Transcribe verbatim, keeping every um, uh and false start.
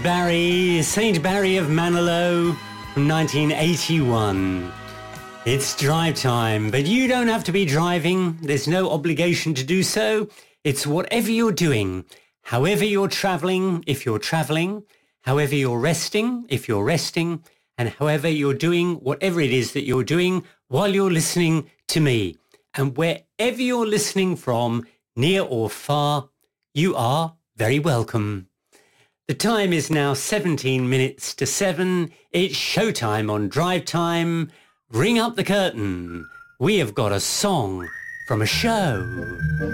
Barry, Saint Barry of Manilow from nineteen eighty-one. It's drive time, but you don't have to be driving. There's no obligation to do so. It's whatever you're doing, however you're travelling, if you're travelling, however you're resting, if you're resting, and however you're doing whatever it is that you're doing while you're listening to me. And wherever you're listening from, near or far, you are very welcome. The time is now seventeen minutes to seven. It's showtime on Drive Time. Ring up the curtain. We have got a song from a show.